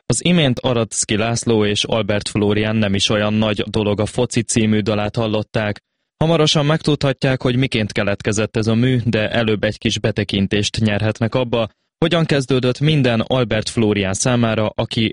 Az imént Aradzki László és Albert Flórián nem is olyan nagy dolog a foci című dalát hallották. Hamarosan megtudhatják, hogy miként keletkezett ez a mű, de előbb egy kis betekintést nyerhetnek abba, hogyan kezdődött minden Albert Flórián számára, aki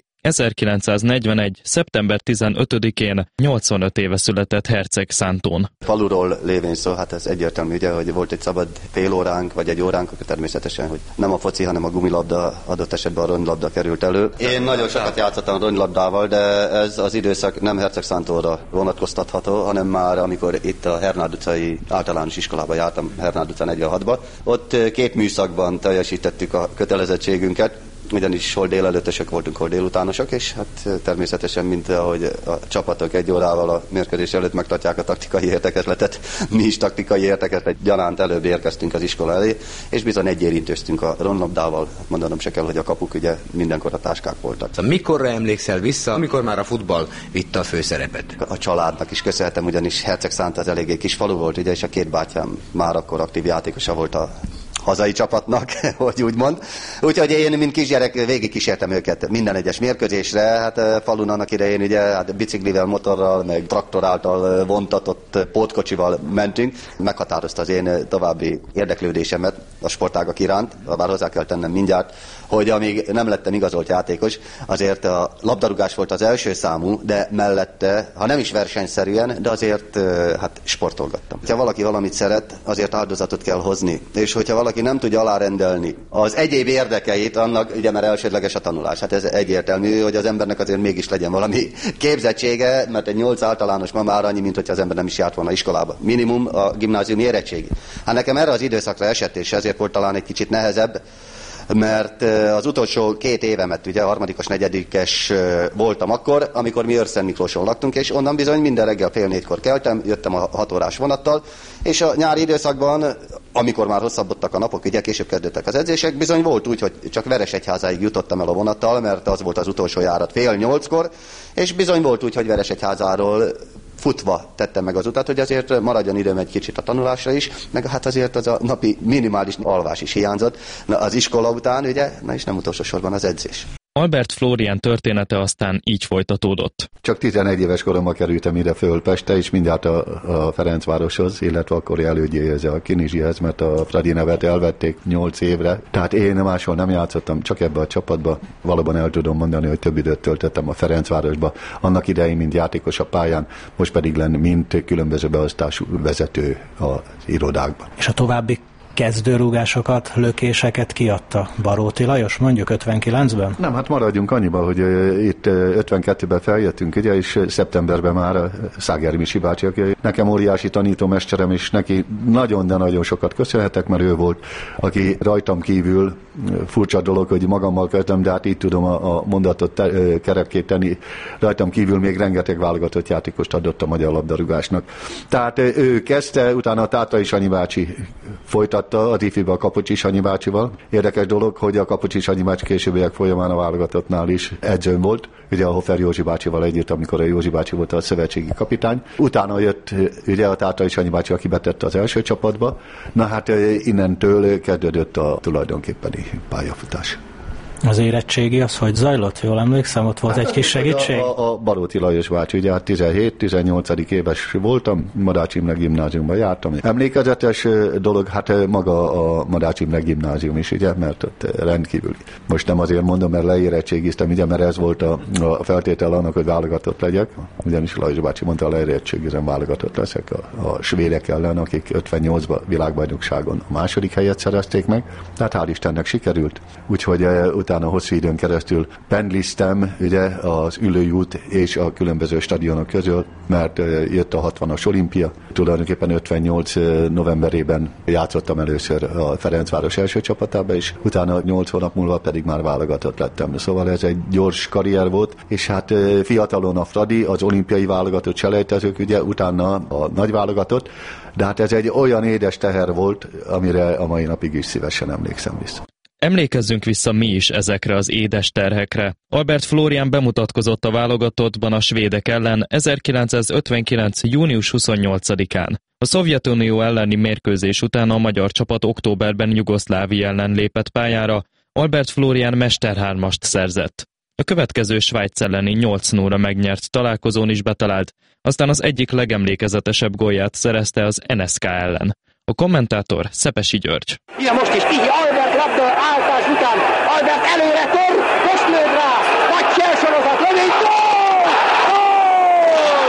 1941. szeptember 15-én 85 éve született Hercegszántón. Faluról lévén szó, hát ez egyértelmű, ugye, hogy volt egy szabad fél óránk, vagy egy óránk, akkor természetesen, hogy nem a foci, hanem a gumilabda, adott esetben a ronylabda került elő. Én nagyon sokat játszottam ronylabdával, de ez az időszak nem Hercegszántóra vonatkoztatható, hanem már amikor itt a Hernád utcai általános iskolába jártam, Hernád utca 46-ba. Ott 2 műszakban teljesítettük a kötelezettségünket, ugyanis hol délelőttesek voltunk, hol délutánosok, és hát természetesen, mint ahogy a csapatok 1 órával a mérkőzés előtt megtartják a taktikai értekezletet, mi is taktikai értekezlet gyanánt előbb érkeztünk az iskola elé, és bizony érintőztünk a ronylabdával. Mondanom se kell, hogy a kapuk ugye mindenkor a táskák voltak. Mikorra emlékszel vissza, amikor már a futball vitte a főszerepet? A családnak is köszönhetem, ugyanis Hercegszánt az eléggé kis falu volt, ugye, és a 2 bátyám már akkor aktív játékosa volt a hazai csapatnak, hogy úgy mond. Úgyhogy én, mint kisgyerek, végigkísértem őket minden egyes mérkőzésre. Hát falun annak idején ugye hát biciklivel, motorral, meg traktor által vontatott pótkocsival mentünk. Meghatározta az én további érdeklődésemet a sportágak iránt, bár hozzá kell tennem mindjárt, hogy amíg nem lettem igazolt játékos, azért a labdarúgás volt az első számú, de mellette, ha nem is versenyszerűen, de azért hát sportolgattam. Ha valaki valamit szeret, azért áldozatot kell hozni. És hogyha valaki nem tudja alárendelni az egyéb érdekeit, annak ugye már elsődleges a tanulás. Hát ez egyértelmű, hogy az embernek azért mégis legyen valami képzettsége, mert egy 8 általános ma már annyi, mint hogyha az ember nem is járt volna iskolába. Minimum a gimnáziumi érettségi. Hát nekem erre az időszakra esett, és ezért volt talán egy kicsit nehezebb, mert az utolsó 2 évemet, ugye harmadikos, negyedikes voltam akkor, amikor mi Őrszent Miklóson laktunk, és onnan bizony minden reggel 3:30-kor keltem, jöttem a 6 órás vonattal, és a nyári időszakban, amikor már hosszabbodtak a napok, ugye később kezdődtek az edzések, bizony volt úgy, hogy csak Veresegyházáig jutottam el a vonattal, mert az volt az utolsó járat 7:30-kor, és bizony volt úgy, hogy Veresegyházáról futva tettem meg az utat, hogy azért maradjon időm egy kicsit a tanulásra is, meg hát azért az a napi minimális alvás is hiányzott az iskola után, ugye, na és nem utolsó sorban az edzés. Albert Flórián története aztán így folytatódott. Csak 11 éves koromban kerültem ide föl Pestre, és mindjárt a Ferencvároshoz, illetve akkori elődjéhez, a Kinizsihez, mert a Fradi nevet elvették 8 évre. Tehát én máshol nem játszottam, csak ebbe a csapatba. Valóban el tudom mondani, hogy több időt töltöttem a Ferencvárosba, annak idején, mint játékos a pályán, most pedig lenni, mint különböző beosztású vezető az irodákban. És a további kezdőrúgásokat, lökéseket kiadta Baróti Lajos, mondjuk 59-ben? Nem, hát maradjunk annyiba, hogy itt 52-ben feljöttünk, ugye, és szeptemberben már Száger Misi bácsi, aki nekem óriási tanítómesterem, és neki nagyon, de nagyon sokat köszönhetek, mert ő volt, aki rajtam kívül, furcsa dolog, hogy magammal kezdem, de hát így tudom a mondatot kerekkét tenni, rajtam kívül még rengeteg válogatott játékost adott a magyar labdarúgásnak. Tehát ő kezdte, utána a Tátai Sanyi bácsi folytatta az ifibe a Kapocsi Sanyi bácsival. Érdekes dolog, hogy a Kapocsi Sanyi bácsi későbbiek folyamán a válogatottnál is edzőm volt, ugye a Hofer Józsi bácsival együtt, amikor a Józsi bácsi volt a szövetségi kapitány. Utána jött ugye a Tátai Sanyi bácsi, aki betette az első csapatba. Na hát innentől kezdődött a tulajdonképpeni pályafutás. Az érettségi az hogy zajlott? Jól emlékszem, ott volt egy kis segítség? A Baróti Lajos bácsi, ugye hát 17-18 éves voltam, Madács Imre gimnáziumban jártam. Emlékezetes dolog, hát maga a Madács Imre gimnázium is, ugye, mert ott rendkívül. Most nem azért mondom, mert leérettségiztem, ugye, mert ez volt a feltétel annak, hogy válogatott legyek. Ugyanis Lajos bácsi mondta, leérettségizem, válogatott leszek a svédek ellen, akik 58-ban világbajnokságon a második helyet szerezték meg. Tehát hál' Istennek sikerült. Úgyhogy utána hosszú időn keresztül pendliztem ugye az Üllői út és a különböző stadionok közül, mert jött a 60-as olimpia. Tulajdonképpen 58 novemberében játszottam először a Ferencváros első csapatába, és utána 8 hónap múlva pedig már válogatott lettem. Szóval ez egy gyors karrier volt, és hát fiatalon a Fradi, az olimpiai válogatott selejtezők, ugye utána a nagy válogatott, de hát ez egy olyan édes teher volt, amire a mai napig is szívesen emlékszem vissza. Emlékezzünk vissza mi is ezekre az édes terhekre. Albert Flórián bemutatkozott a válogatottban a svédek ellen 1959. június 28-án. A Szovjetunió elleni mérkőzés után a magyar csapat októberben Jugoszlávia ellen lépett pályára, Albert Flórián mesterhármast szerzett. A következő Svájc elleni 8-0-ra megnyert találkozón is betalált, aztán az egyik legemlékezetesebb gólját szerezte az NSK ellen. A kommentátor Szepesi György. Ilyen most is Tihi Albert labda álltás után. Albert előre tor, most lőd rá. Nagy cselsorozat, lövény, gól! Gól!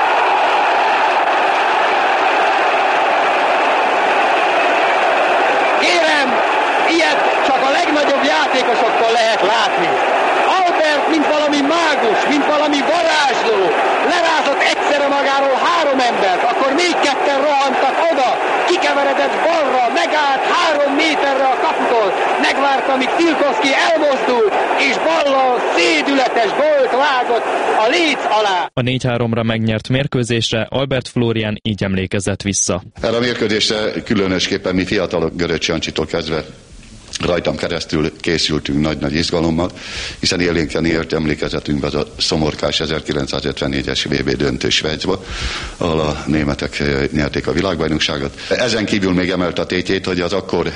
Kérem, ilyet csak a legnagyobb játékosoktól lehet látni. Albert, mint valami mágus, mint valami varázsló, lerázott egyszerre magáról 3 embert, akkor még 2 rohantak oda, kikeveredett balra, megállt 3 méterre a kaputól, megvárta, míg Tilkovszky elmozdult, és ballal szédületes gólt vágott a léc alá. A 4-3-ra megnyert mérkőzésre Albert Flórián így emlékezett vissza. Erre a mérkőzésre különösképpen mi fiatalok Göröcs Jancsitól kezdve rajtam keresztül készültünk nagy-nagy izgalommal, hiszen élénken élt emlékezetünkbe az a szomorkás 1954-es VB döntő Svájcba, ahol a németek nyerték a világbajnokságot. Ezen kívül még emelt a tétjét, hogy az akkor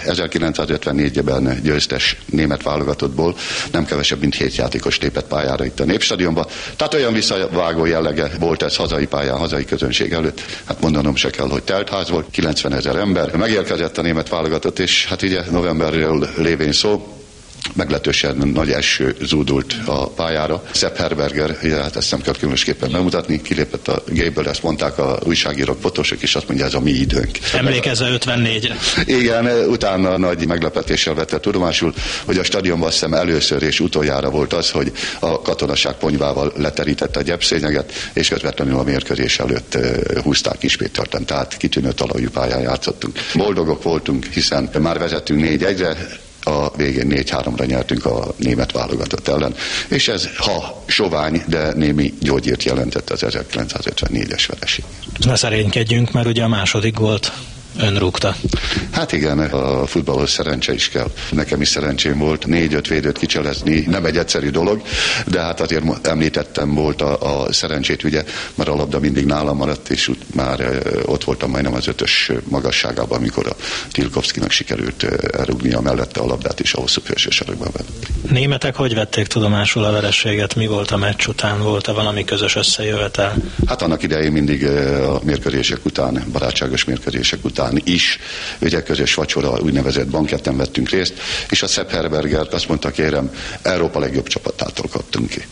1954-ben győztes német válogatottból nem kevesebb, mint 7 játékos lépett pályára itt a Népstadionba. Tehát olyan visszavágó jellege volt ez hazai pályán, hazai közönség előtt. Hát mondanom se kell, hogy teltház volt, 90 000 ember. Megérkezett a német válogatott, és hát ugye novemberről lévén szó, meglehetősen nagy eső zúdult a pályára. Sepp Herberger, hát ezt nem kell különösképpen bemutatni, kilépett a gépből, ezt mondták a újságírók, fotósok, és azt mondja, ez a mi időnk. Emlékezve 54-re. Igen, utána nagy meglepetéssel vette tudomásul, hogy a stadionban azt hiszem először és utoljára volt az, hogy a katonaság ponyvával leterítette a gyepszényeget, és közvetlenül a mérkőzés előtt húzták Ismételten, tehát kitűnő talajú pályán játszottunk. Boldogok voltunk, hiszen már vezettünk 4-1-re, a végén 4-3-ra nyertünk a német válogatott ellen, és ez, ha sovány, de némi gyógyírt jelentett az 1954-es vereség. Ne szerénykedjünk, mert ugye a második gólt ön rúgta. Hát igen, a futballhoz szerencse is kell. Nekem is szerencsém volt 4-5 védőt kicselezni, nem egy egyszerű dolog, de hát azért említettem volt a szerencsét, ugye, mert a labda mindig nálam maradt, és már ott voltam majdnem az 5-ös magasságában, amikor a Tilkovszkynak sikerült elrúgnia mellette a labdát, és a hosszú felsősarokban vett. Németek hogy vették tudomásul a vereséget? Mi volt a meccs után? Volt-e valami közös összejövetel? Hát annak idején mindig a mérkőzések után, barátságos mérkőzések után is, ugye közös vacsora, úgynevezett banketten vettünk részt, és a Sepp Herberger azt mondta, kérem, Európa legjobb csapatától kaptunk ki.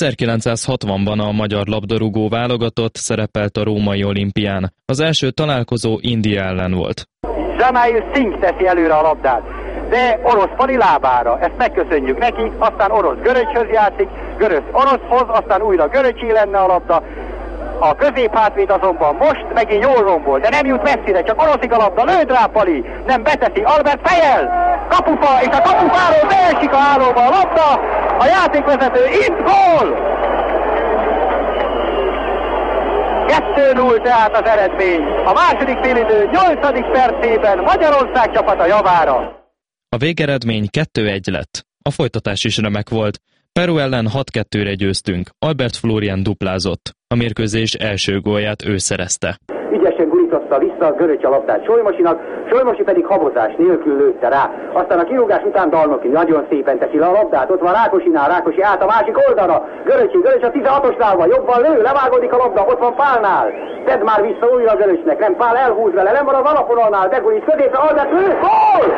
1960-ban a magyar labdarúgó válogatott szerepelt a római olimpián. Az első találkozó India ellen volt. Jamail Singh teszi előre a labdát, de orosz Fali lábára, ezt megköszönjük neki, aztán orosz Göröcshöz játszik, Göröcs oroszhoz, aztán újra Göröcsé lenne a labda. A középhátvéd azonban most megint jól rombol, de nem jut messzire, csak oroszik a labda, lőd rá Pali, nem beteszi, Albert fejel, kapufa, és a kapufáról beesik a hálóba a labda, a játékvezető, itt gól! 2-0 tehát az eredmény, a második félidő 8. percében Magyarország csapata javára. A végeredmény 2-1 lett. A folytatás is remek volt. Peru ellen 6-2-re győztünk. Albert Flórián duplázott. A mérkőzés első gólját ő szerezte. Ügyesen gurította vissza a Göröcs a labdát Solymosinak, Solymosi pedig habozás nélkül lőtte rá. Aztán a kirúgás után Dalnoki nagyon szépen teszi le a labdát, ott van Rákosinál, Rákosi át a másik oldalra. Göröcs a 16-osnál van, jobban lő, levágódik a labda, ott van Pálnál. Tedd már vissza újra a Göröcsnek, nem Pál elhúz vele, nem van az alapvonalnál, begurít középre, Albert lő, gól!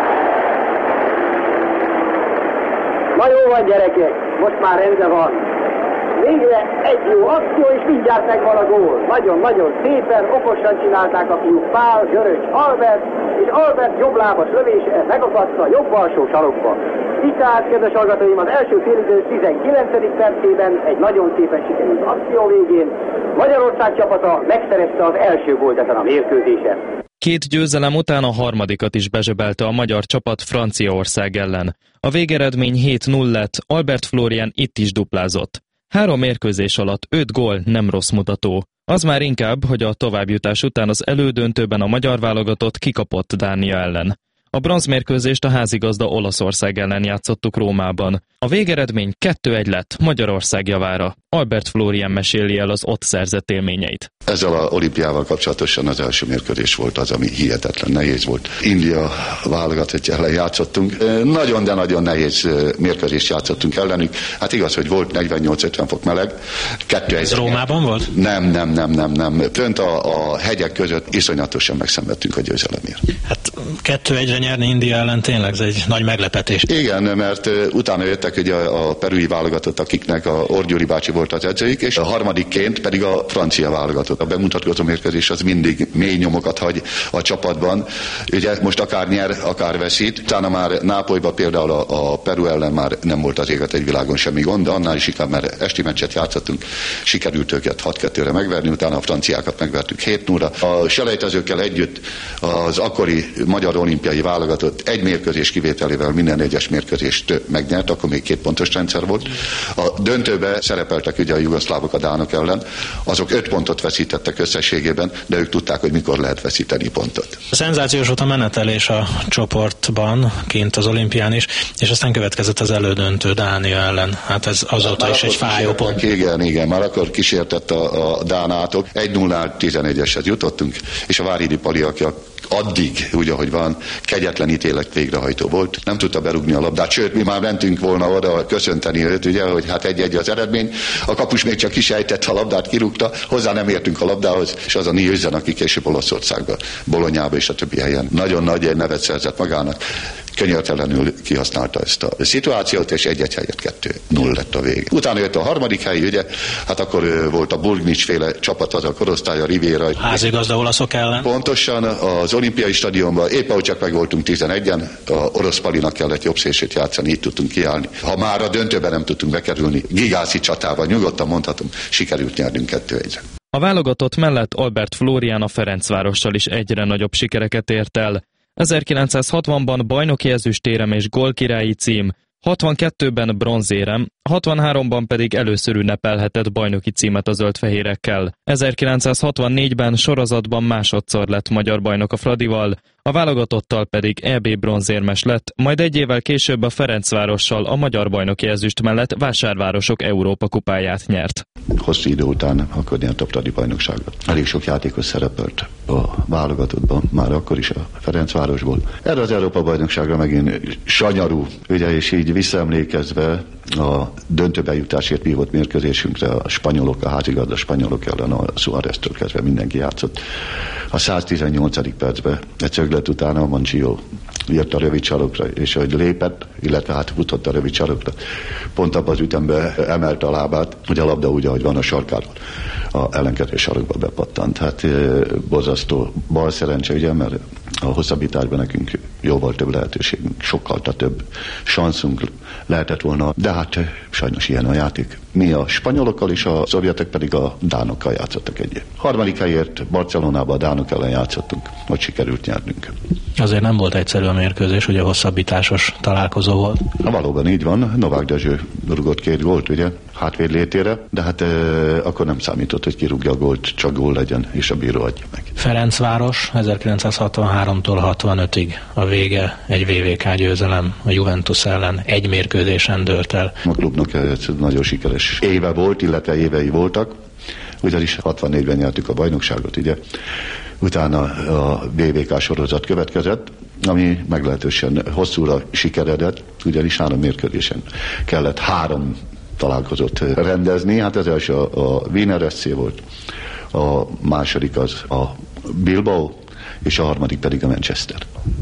Na jó van, gyerekek, most már rendben van. Végre egy jó akció, és mindjárt megvan a gól. Nagyon-nagyon szépen, okosan csinálták a fiúk, Pál, Göröcs, Albert, és Albert jobblábas lövése megakadta jobb alsó sarokba. Így tehát, kedves hallgatóim, az első félidő 19. percében egy nagyon szépen sikerült akció végén Magyarország csapata megszerezte az első gólt ezen a mérkőzésen. 2 győzelem után a harmadikat is bezsebelte a magyar csapat Franciaország ellen. A végeredmény 7-0 lett, Albert Flórián itt is duplázott. 3 mérkőzés alatt 5 gól nem rossz mutató. Az már inkább, hogy a továbbjutás után az elődöntőben a magyar válogatott kikapott Dánia ellen. A bronzmérkőzést a házigazda Olaszország ellen játszottuk Rómában. A végeredmény 2-1 lett Magyarország javára. Albert Flórián meséli el az ott szerzett élményeit. Ezzel az olimpiával kapcsolatosan az első mérkőzés volt az, ami hihetetlen nehéz volt. India válogatott ellen játszottunk. Nagyon, de nagyon nehéz mérkőzést játszottunk ellenük. Hát igaz, hogy volt 48-50 fok meleg. Ez Rómában volt? Nem. Fönt a hegyek között iszonyatosan megszenvedtünk a győzelemért. Hát 2-1-re nyerni India ellen tényleg ez egy nagy meglepetés. Igen, mert utána jöttek ugye a perui válogatott, akiknek a Orgyuri bácsi volt az edzőjük, és a harmadikként pedig a francia válogatott. A bemutatkozó mérkőzés az mindig mély nyomokat hagy a csapatban. Ugye most akár nyer, akár veszít. Utána már Nápolyban például a Peru ellen már nem volt az éget egy világon semmi gond, de annál is inkább, mert esti meccset játszottunk, sikerült őket 6-2-re megverni, utána a franciákat megvertük 7-0-ra. A selejtezőkkel együtt az akkori magyar olimpiai válogatott egy mérkőzés kivételével minden egyes mérkőzést megnyert, akkor még 2 pontos rendszer volt. A döntőbe szerepeltek ugye a jugoszlávok a dánok ellen, azok 5 pontot veszítettek összességében, de ők tudták, hogy mikor lehet veszíteni pontot. Szenzációs volt a menetelés a csoportban, kint az olimpián is, és aztán következett az elődöntő Dánia ellen. Hát ez azóta is egy fájó pont. Igen, már akkor kísértett a dánátok. 1-0-nál 11-eshez jutottunk, és a Váridi Pali, aki addig, úgy ahogy van, kegyetlen ítélet végrehajtó volt. Nem tudta berúgni a labdát, sőt, mi már mentünk volna oda köszönteni őt, ugye, hogy hát 1-1 az eredmény. A kapus még csak kisejtett, a labdát kirúgta, hozzá nem értünk a labdához, és az a Nielsen, aki később Olaszországba, Bolonyába és a többi helyen nagyon nagy nevet szerzett magának. Könyörtelenül kihasználta ezt a szituációt, és 1-1 helyett 2-0 lett a vége. Utána jött a harmadik hely, ugye, hát akkor volt a Burgnics féle csapat, az a korosztály, a Riviera. Házigazda olaszok ellen. Pontosan, az olimpiai stadionban épp ahogy csak meg voltunk 11-en, a orosz Palinak kellett jobb szélsőt játszani, így tudtunk kiállni. Ha már a döntőben nem tudtunk bekerülni, gigászi csatával, nyugodtan mondhatom, sikerült nyernünk 2-1-re. A válogatott mellett Albert Flórián a Ferencvárossal is egyre nagyobb sikereket ért el. 1960-ban bajnoki ezüstérem és gólkirályi cím, 62-ben bronzérem, 63-ban pedig először ünnepelhetett bajnoki címet a zöldfehérekkel. 1964-ben sorozatban másodszor lett magyar bajnok a Fradival, a válogatottal pedig EB bronzérmes lett, majd egy évvel később a Ferencvárossal a magyar bajnoki ezüst mellett Vásárvárosok Európa kupáját nyert. Hosszú idő után akkor nyert a Fradi bajnokságot. Elég sok játékos szerepelt a válogatottban, már akkor is a Ferencvárosból. Erre az Európa bajnokságra megint sanyarú, ugye, és így visszaemlékezve a döntőbe jutásért vívott mérkőzésünkre a spanyolok, a házigazda spanyolok ellen a Suárez-től kezdve mindenki játszott. A 118. percben egy szöglet után a Mancillo jött a rövid sarokra, és ahogy lépett, illetve hát futott a rövid sarokra, pont abban az ütemben emelte a lábát, hogy a labda úgy, ahogy van a sarkáról, a ellenkező sarokba bepattant. Hát borzasztó bal szerencse, ugye, mert a hosszabbításban nekünk jóval több lehetőségünk, sokkal több sanszunk lehetett volna, de hát sajnos ilyen a játék. Mi a spanyolokkal és a szovjetek pedig a dánokkal játszottak együtt. Harmadik helyért Barcelonában a dánok ellen játszottunk, hogy sikerült nyernünk. Azért nem volt egyszerű a mérkőzés, ugye hosszabbításos találkozó volt. Valóban így van, Novák Dezső rugott 2 gólt, ugye, hátvéd létére, de hát akkor nem számított, hogy kirúgja a gólt, csak gól legyen, és a bíró adja meg. Ferencváros 1963-tól 65-ig a vége, egy VVK győzelem a Juventus ellen, egy mérkőzésen dőlt el. A klubnak ez nagyon sikeres éve volt, illetve évei voltak, ugyanis 64-ben nyertük a bajnokságot, ugye. Utána a VVK sorozat következett, ami meglehetősen hosszúra sikeredett, ugyanis 3 mérkőzésen kellett 3 találkozót rendezni. Hát az első a Wiener SC volt, a második az a Bilbao, és a harmadik pedig a Manchester.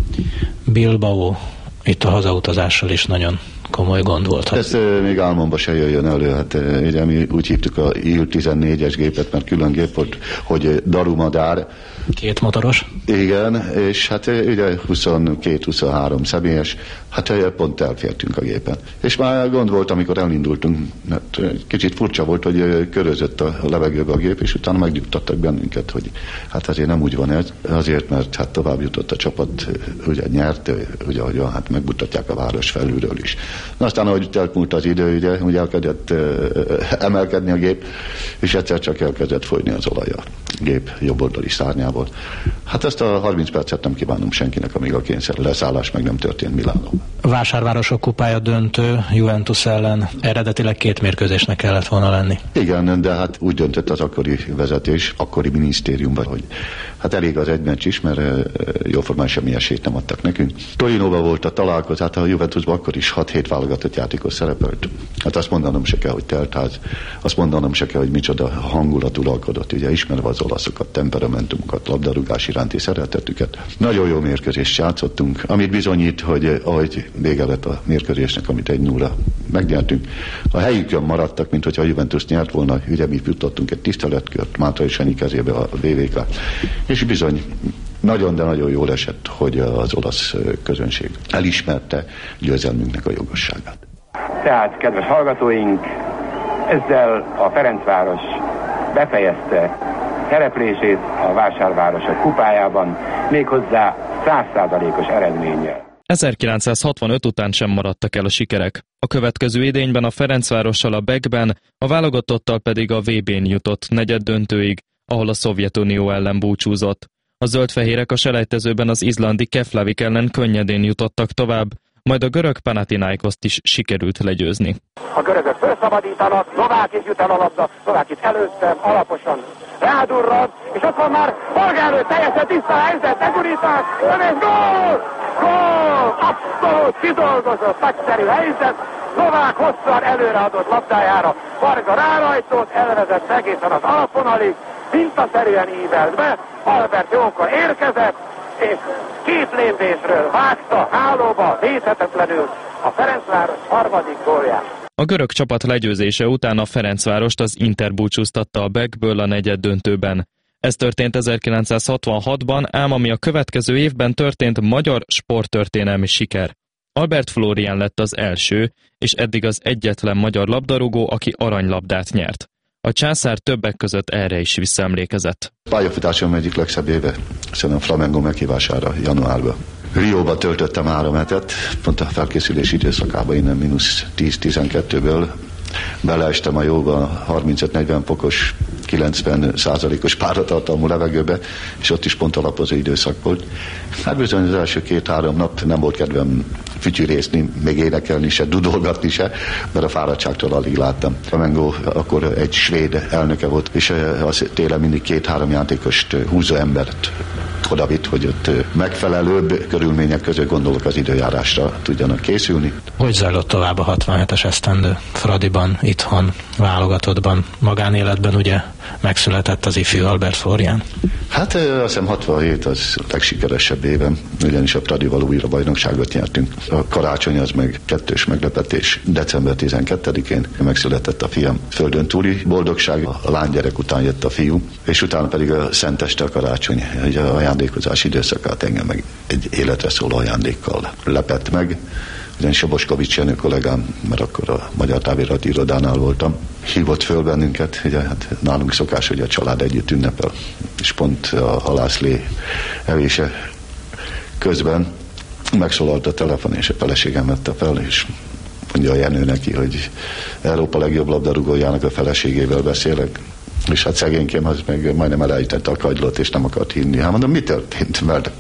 Bilbao, itt a hazautazással is nagyon komoly gond volt. Ez még álmomba se jöjjön elő. Hát ugye mi úgy hívtuk a Il-14-es gépet, mert külön gép volt, hogy Darumadár. 2 motoros? Igen, és hát ugye 22-23 személyes, Hát pont elfértünk a gépen. És már gond volt, amikor elindultunk, mert kicsit furcsa volt, hogy körözött a levegőbe a gép, és utána megnyugtattak bennünket, hogy hát azért nem úgy van ez, azért, mert hát tovább jutott a csapat, ugye nyert, ugye hát megmutatják a város felülről is. Na, aztán, ahogy elmúlt az idő, ugye elkezdett emelkedni a gép, és egyszer csak elkezdett folyni az olaj a gép jobboldali szárnyából. Hát ezt a 30 percet nem kívánom senkinek, amíg a kényszer leszállás meg nem történt Milánóban. Vásárvárosok kupája döntő Juventus ellen eredetileg 2 mérkőzésnek kellett volna lenni. Igen, de hát úgy döntött az akkori vezetés, akkori minisztériumban, hogy hát elég az egy meccs is, mert jóformán semmi esélyt nem adtak nekünk. Torinóban volt a találkozó, hát a Juventusban akkor is 6-7 válogatott játékos szerepelt. Hát azt mondanom se kell, hogy teltház, azt mondanom se kell, hogy micsoda hangulat uralkodott, ugye ismerve az olaszokat, temperamentumukat, labdarúgás iránti szeretetüket. Nagyon jó mérkőzést játszottunk, amit bizonyít, hogy ahogy vége lett a mérkőzésnek, amit 1-0-ra megnyertünk, a helyükön maradtak, mint hogyha a Juventus nyert volna, ugye mi jutottunk egy tiszteletkört, Mátrai Sanyi kezébe a VVK, és bizony nagyon, de nagyon jól esett, hogy az olasz közönség elismerte győzelmünknek a jogosságát. Tehát, kedves hallgatóink, ezzel a Ferencváros befejezte szereplését a Vásárvárosok kupájában, méghozzá 100%-os eredménnyel. 1965 után sem maradtak el a sikerek. A következő idényben a Ferencvárossal a BEK-ben, a válogatottal pedig a VB-n jutott negyeddöntőig, ahol a Szovjetunió ellen búcsúzott. A zöldfehérek a selejtezőben az izlandi Keflavik ellen könnyedén jutottak tovább, majd a görög Panathinaikoszt is sikerült legyőzni. A görögök felszabadítanak, Novák is jut el a labda, Novák itt előttem, alaposan rádurrad, és ott van már polgárő, teljesen tiszta helyzet, megurítás, és gól! Gól! Abszolút kidolgozott, nagyszerű helyzet, Novák hosszan előreadott labdájára, Varga rárajtott, elvezett egészen az alapvonalig, mintaszerűen ívelt be, Albert jókor érkezett, és 2 lépésről vágta hálóba védhetetlenül a Ferencváros harmadik gólját. A görög csapat legyőzése után a Ferencvárost az Inter búcsúztatta a BEK-ből a negyeddöntőben. Ez történt 1966-ban, ám ami a következő évben történt magyar sporttörténelmi siker. Albert Flórián lett az első, és eddig az egyetlen magyar labdarúgó, aki aranylabdát nyert. A császár többek között erre is visszaemlékezett. Pályafutásom egyik legszebb éve, szerintem Flamengo meghívására januárban. Rióba töltöttem 3 hetet, pont a felkészülés időszakában, innen -10-12-ből beleestem a jóba 35-40 fokos, 90%-os páratartalmú levegőbe, és ott is pont alapozó időszak volt. Hát bizony az első 2-3 nap nem volt kedvem fütyűrészni, még énekelni se, dudolgatni se, mert a fáradtságtól alig láttam. Flamengo akkor egy svéd elnöke volt, és az télen mindig 2-3 játékost húzó embert odavitt, hogy ott megfelelőbb körülmények között, gondolok az időjárásra tudjanak készülni. Hogy zajlott tovább a 67-es esztendő? Fradiban, itthon, válogatottban, magánéletben ugye megszületett az ifjú Albert Flórián? Hát azt hiszem 67 az a legsikeresebb évem, ugyanis a Fradival újra bajnokságot nyertünk. A karácsony az meg kettős meglepetés. December 12-én megszületett a fiam. Földön túli boldogság, a lánygyerek után jött a fiú, és utána pedig a szenteste, a karácsony, egy ajándékozás időszakát engem meg egy életre szóló ajándékkal lepett meg. Ugyanis a Boskovics Jenő kollégám, mert akkor a Magyar Távirati Irodánál voltam, hívott föl bennünket, ugye hát nálunk szokás, hogy a család együtt ünnepel, és pont a halászlé evése közben megszólalt a telefon, és a feleségem vette fel, és mondja a Jenő neki, hogy Európa legjobb labdarúgójának a feleségével beszélek, és hát szegénykém az meg majdnem elejtette a kagylót, és nem akart hinni. Hát mondom, mi történt? Mert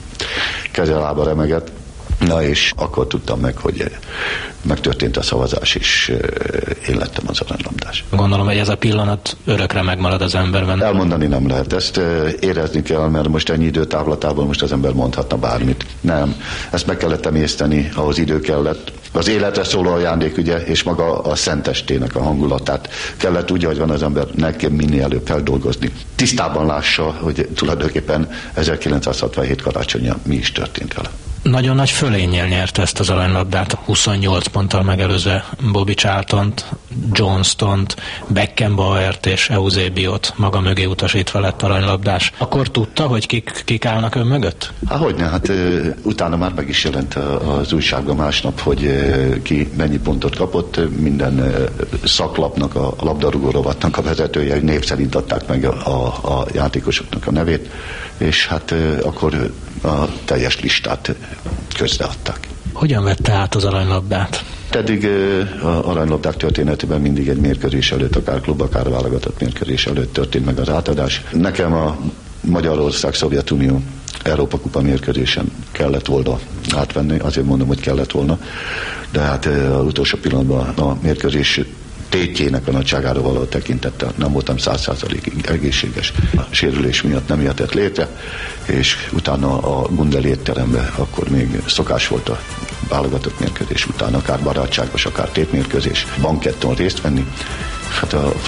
kezelába remegett. Na és akkor tudtam meg, hogy megtörtént a szavazás, és én lettem az aranylabdás. Gondolom, hogy ez a pillanat örökre megmarad az emberben. Elmondani nem lehet, ezt érezni kell, mert most ennyi időtávlatából most az ember mondhatna bármit. Nem, ezt meg kellett emészteni, ahhoz idő kellett. Az életre szóló ajándék, ugye, és maga a szentestének a hangulatát kellett úgy, hogy van az embernek minél előbb feldolgozni. Tisztában lássa, hogy tulajdonképpen 1967 karácsonyán mi is történt vele. nagyon nagy fölénnyel nyerte ezt az aranylabdát, 28 ponttal megelőzve Bobby Charltont, Johnstont, Beckenbauert és Eusebiot maga mögé utasítva lett aranylabdás. Akkor tudta, hogy kik állnak ön mögött? Hogyne, utána már meg is jelent az újságban másnap, hogy ki mennyi pontot kapott. Minden szaklapnak, a labdarúgó rovatnak a vezetője név szerint adták meg a játékosoknak a nevét, és akkor a teljes listát közreadták. Hogyan vette át az aranylabdát? Eddig az aranylabdák történetében mindig egy mérkőzés előtt, akár klub, akár válogatott mérkőzés előtt történt meg az átadás. Nekem a Magyarország-Szovjetunió Európa-kupa mérkőzésen kellett volna átvenni, azért mondom, hogy kellett volna, de az utolsó pillanatban a mérkőzés tétjének a nagyságára való tekintettel nem voltam 100%-ig egészséges. A sérülés miatt nem jöhetett létre, és utána a Gundel étteremben akkor még szokás volt a válogatott mérkőzés után, akár barátságos, akár tétmérkőzés, banketton részt venni. A